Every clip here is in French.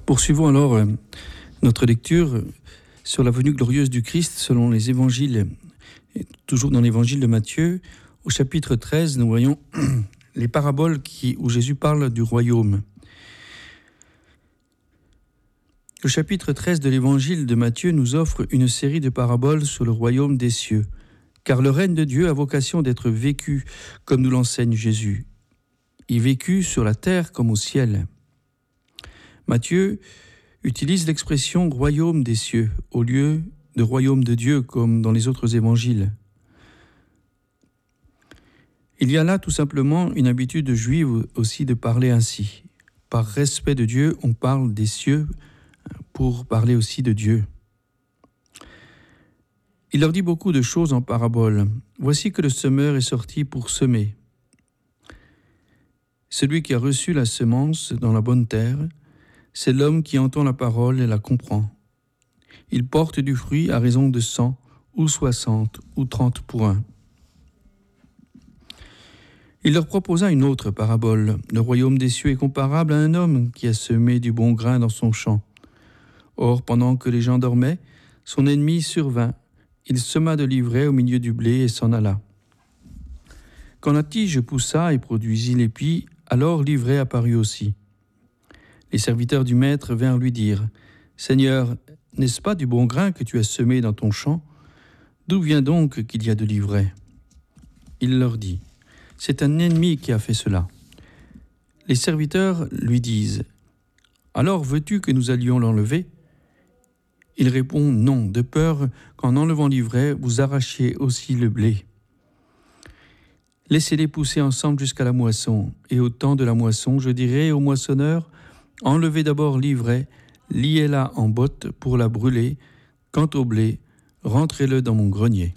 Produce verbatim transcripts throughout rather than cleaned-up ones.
Poursuivons alors euh, notre lecture sur la venue glorieuse du Christ selon les évangiles, et toujours dans l'évangile de Matthieu. Au chapitre treize, nous voyons les paraboles qui, où Jésus parle du royaume. Le chapitre treize de l'évangile de Matthieu nous offre une série de paraboles sur le royaume des cieux, car le règne de Dieu a vocation d'être vécu comme nous l'enseigne Jésus. Il vécut sur la terre comme au ciel. Matthieu utilise l'expression « royaume des cieux » au lieu de « royaume de Dieu » comme dans les autres évangiles. Il y a là tout simplement une habitude juive aussi de parler ainsi. Par respect de Dieu, on parle des cieux pour parler aussi de Dieu. Il leur dit beaucoup de choses en parabole. Voici que le semeur est sorti pour semer. Celui qui a reçu la semence dans la bonne terre, c'est l'homme qui entend la parole et la comprend. Il porte du fruit à raison de cent, ou soixante, ou trente pour un. Il leur proposa une autre parabole. Le royaume des cieux est comparable à un homme qui a semé du bon grain dans son champ. Or, pendant que les gens dormaient, son ennemi survint. Il sema de l'ivraie au milieu du blé et s'en alla. Quand la tige poussa et produisit l'épi, alors l'ivraie apparut aussi. Les serviteurs du maître vinrent lui dire « Seigneur, n'est-ce pas du bon grain que tu as semé dans ton champ? D'où vient donc qu'il y a de l'ivraie ?» Il leur dit « C'est un ennemi qui a fait cela. » Les serviteurs lui disent « Alors veux-tu que nous allions l'enlever ?» Il répond « Non, de peur qu'en enlevant l'ivraie, vous arrachiez aussi le blé. » Laissez-les pousser ensemble jusqu'à la moisson, et au temps de la moisson, je dirai au moissonneur, enlevez d'abord l'ivraie, liez-la en botte pour la brûler. Quant au blé, rentrez-le dans mon grenier.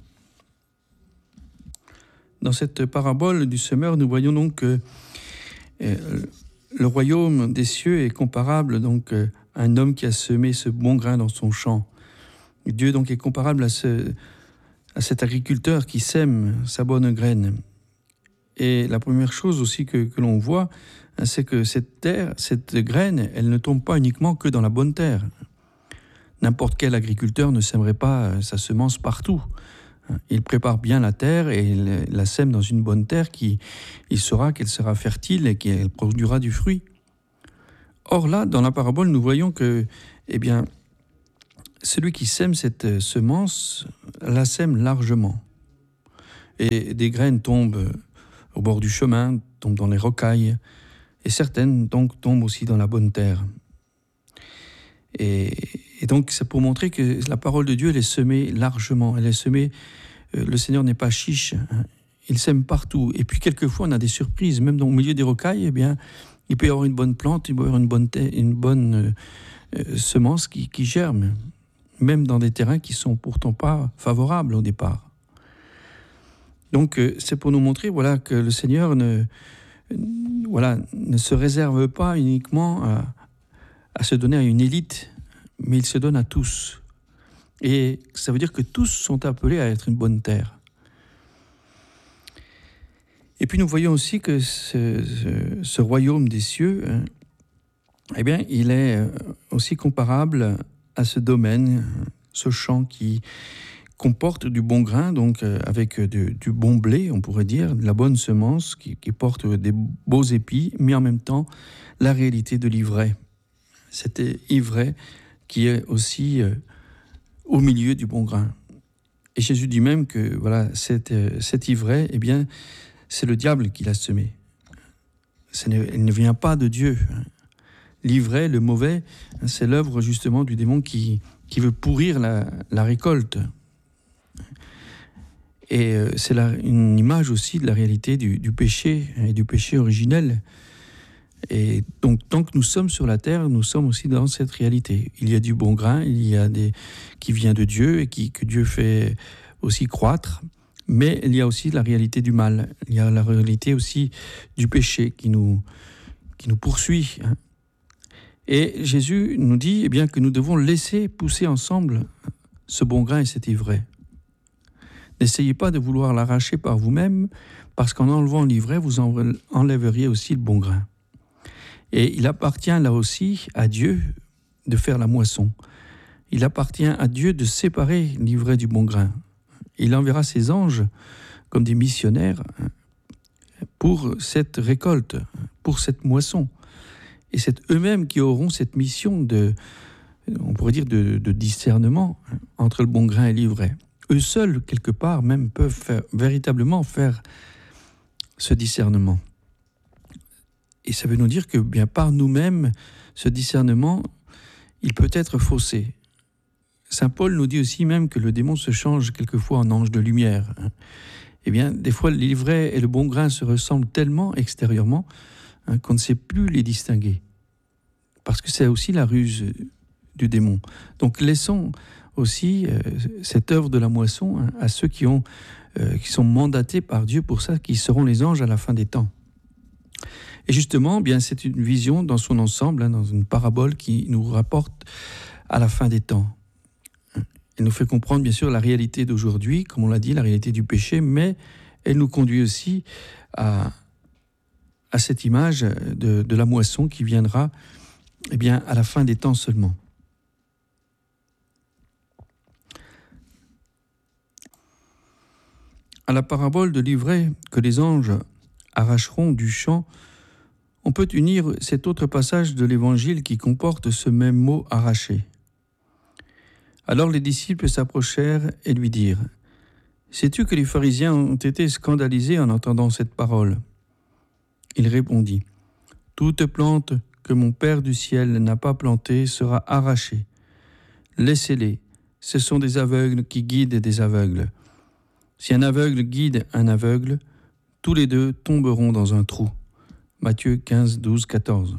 Dans cette parabole du semeur, nous voyons donc que euh, le royaume des cieux est comparable donc euh, à un homme qui a semé ce bon grain dans son champ. Dieu donc est comparable à, ce, à cet agriculteur qui sème sa bonne graine. Et la première chose aussi que, que l'on voit, c'est que cette terre, cette graine, elle ne tombe pas uniquement que dans la bonne terre. N'importe quel agriculteur ne sèmerait pas sa semence partout. Il prépare bien la terre et il la sème dans une bonne terre qui, il saura qu'elle sera fertile et qu'elle produira du fruit. Or là, dans la parabole, nous voyons que, eh bien, celui qui sème cette semence la sème largement. Et des graines tombent au bord du chemin, tombent dans les rocailles, et certaines donc tombent aussi dans la bonne terre. Et, et donc c'est pour montrer que la parole de Dieu, elle est semée largement, elle est semée, euh, le Seigneur n'est pas chiche, hein, il sème partout. Et puis quelquefois on a des surprises, même dans, au milieu des rocailles, eh bien, il peut y avoir une bonne plante, il peut y avoir une bonne, te- une bonne euh, euh, semence qui, qui germe, même dans des terrains qui sont pourtant pas favorables au départ. Donc euh, c'est pour nous montrer voilà, que le Seigneur ne, euh, voilà, ne se réserve pas uniquement à, à se donner à une élite, mais il se donne à tous. Et ça veut dire que tous sont appelés à être une bonne terre. Et puis nous voyons aussi que ce, ce, ce royaume des cieux, hein, eh bien, il est aussi comparable à ce domaine, ce champ qui comporte du bon grain, donc euh, avec de, du bon blé, on pourrait dire, de la bonne semence qui, qui porte des beaux épis, mais en même temps la réalité de l'ivraie. Cette ivraie qui est aussi euh, au milieu du bon grain. Et Jésus dit même que voilà, cette, euh, cette ivraie, eh bien, c'est le diable qui l'a semée. Ce n'est, elle ne vient pas de Dieu. L'ivraie, le mauvais, c'est l'œuvre justement du démon qui, qui veut pourrir la, la récolte. Et c'est là une image aussi de la réalité du, du péché et du péché originel. Et donc, tant que nous sommes sur la terre, nous sommes aussi dans cette réalité. Il y a du bon grain, il y a des qui vient de Dieu et qui, que Dieu fait aussi croître, mais il y a aussi la réalité du mal. Il y a la réalité aussi du péché qui nous, qui nous poursuit. Et Jésus nous dit eh bien, que nous devons laisser pousser ensemble ce bon grain et cette ivraie. N'essayez pas de vouloir l'arracher par vous-même, parce qu'en enlevant l'ivraie, vous enlèveriez aussi le bon grain. Et il appartient là aussi à Dieu de faire la moisson. Il appartient à Dieu de séparer l'ivraie du bon grain. Il enverra ses anges comme des missionnaires pour cette récolte, pour cette moisson. Et c'est eux-mêmes qui auront cette mission de, on pourrait dire, de, de discernement entre le bon grain et l'ivraie. Eux seuls, quelque part, même peuvent faire, véritablement faire ce discernement. Et ça veut nous dire que bien par nous-mêmes, ce discernement, il peut être faussé. Saint Paul nous dit aussi même que le démon se change quelquefois en ange de lumière. Eh bien, des fois, l'ivraie et le bon grain se ressemblent tellement extérieurement hein, qu'on ne sait plus les distinguer. Parce que c'est aussi la ruse du démon. Donc, laissons aussi euh, cette œuvre de la moisson hein, à ceux qui, ont, euh, qui sont mandatés par Dieu pour ça, qui seront les anges à la fin des temps. Et justement, bien, c'est une vision dans son ensemble, hein, dans une parabole qui nous rapporte à la fin des temps. Elle nous fait comprendre, bien sûr, la réalité d'aujourd'hui, comme on l'a dit, la réalité du péché, mais elle nous conduit aussi à, à cette image de, de la moisson qui viendra eh bien, à la fin des temps seulement. À la parabole de l'ivraie que les anges arracheront du champ, on peut unir cet autre passage de l'Évangile qui comporte ce même mot « arracher ». Alors les disciples s'approchèrent et lui dirent « Sais-tu que les pharisiens ont été scandalisés en entendant cette parole ?» Il répondit « Toute plante que mon Père du ciel n'a pas plantée sera arrachée. Laissez-les, ce sont des aveugles qui guident des aveugles. Si un aveugle guide un aveugle, tous les deux tomberont dans un trou. » Matthieu quinze, douze, quatorze.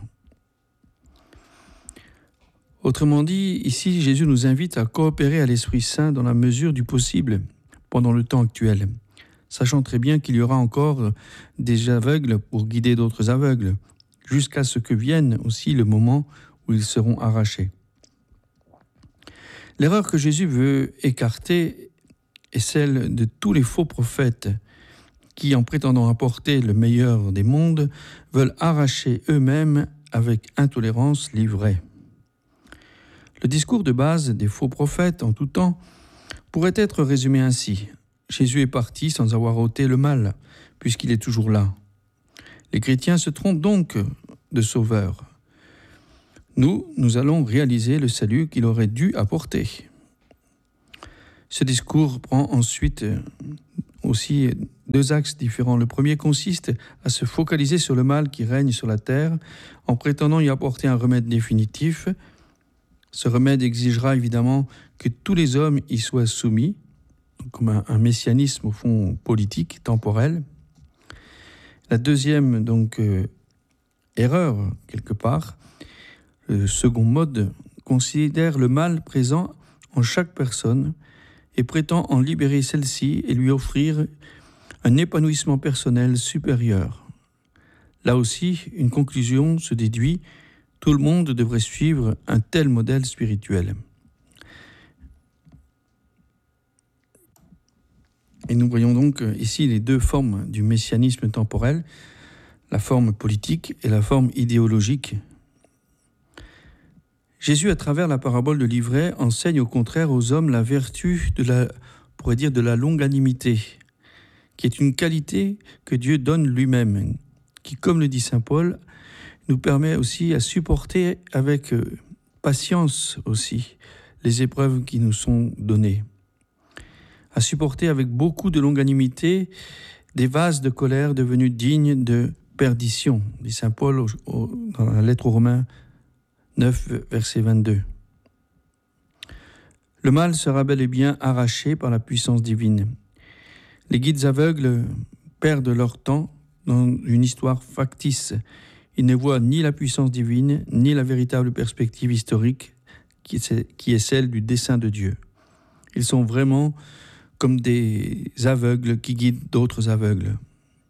Autrement dit, ici, Jésus nous invite à coopérer à l'Esprit Saint dans la mesure du possible pendant le temps actuel, sachant très bien qu'il y aura encore des aveugles pour guider d'autres aveugles, jusqu'à ce que vienne aussi le moment où ils seront arrachés. L'erreur que Jésus veut écarter est celle de tous les faux prophètes qui, en prétendant apporter le meilleur des mondes, veulent arracher eux-mêmes avec intolérance l'ivraie. Le discours de base des faux prophètes en tout temps pourrait être résumé ainsi. Jésus est parti sans avoir ôté le mal, puisqu'il est toujours là. Les chrétiens se trompent donc de sauveur. Nous, nous allons réaliser le salut qu'il aurait dû apporter. Ce discours prend ensuite aussi deux axes différents. Le premier consiste à se focaliser sur le mal qui règne sur la terre, en prétendant y apporter un remède définitif. Ce remède exigera évidemment que tous les hommes y soient soumis, comme un, un messianisme au fond politique, temporel. La deuxième donc euh, erreur, quelque part, le second mode, considère le mal présent en chaque personne et prétend en libérer celle-ci et lui offrir un épanouissement personnel supérieur. Là aussi, une conclusion se déduit. Tout le monde devrait suivre un tel modèle spirituel. Et nous voyons donc ici les deux formes du messianisme temporel, la forme politique et la forme idéologique. Jésus, à travers la parabole de l'ivraie, enseigne au contraire aux hommes la vertu de la, on pourrait dire, de la longanimité, qui est une qualité que Dieu donne lui-même, qui, comme le dit saint Paul, nous permet aussi à supporter avec patience aussi les épreuves qui nous sont données, à supporter avec beaucoup de longanimité des vases de colère devenus dignes de perdition, dit saint Paul au, au, dans la lettre aux Romains neuf, verset vingt-deux. Le mal sera bel et bien arraché par la puissance divine. Les guides aveugles perdent leur temps dans une histoire factice. Ils ne voient ni la puissance divine, ni la véritable perspective historique qui est celle du dessein de Dieu. Ils sont vraiment comme des aveugles qui guident d'autres aveugles.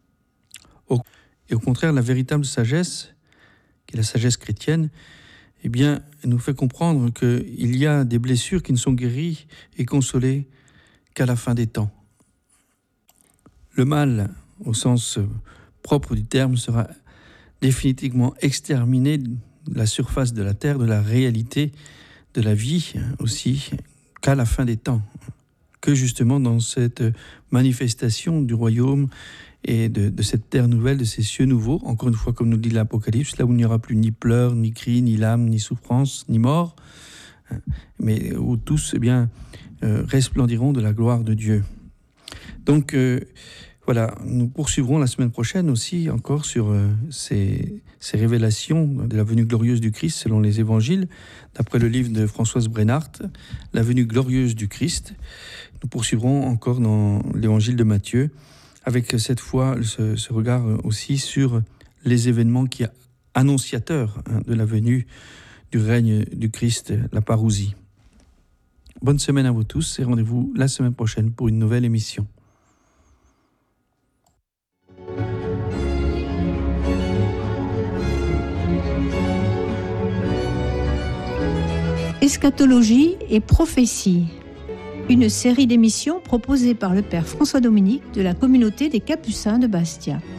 Et au contraire, la véritable sagesse, qui est la sagesse chrétienne, eh bien, elle nous fait comprendre qu'il y a des blessures qui ne sont guéries et consolées qu'à la fin des temps. Le mal, au sens propre du terme, sera définitivement exterminé la surface de la terre, de la réalité de la vie aussi, qu'à la fin des temps. Que justement dans cette manifestation du royaume et de, de cette terre nouvelle, de ces cieux nouveaux, encore une fois comme nous dit l'Apocalypse, là où il n'y aura plus ni pleurs, ni cris, ni larmes, ni souffrance, ni mort, mais où tous eh bien, euh, resplendiront de la gloire de Dieu. Donc euh, voilà, nous poursuivrons la semaine prochaine aussi encore sur euh, ces, ces révélations de la venue glorieuse du Christ selon les évangiles, d'après le livre de Françoise Brennhardt, la venue glorieuse du Christ. Nous poursuivrons encore dans l'évangile de Matthieu, avec cette fois ce, ce regard aussi sur les événements qui annonciateurs hein, de la venue du règne du Christ, la parousie. Bonne semaine à vous tous et rendez-vous la semaine prochaine pour une nouvelle émission. Eschatologie et prophétie, une série d'émissions proposée par le Père François Dominique de la communauté des Capucins de Bastia.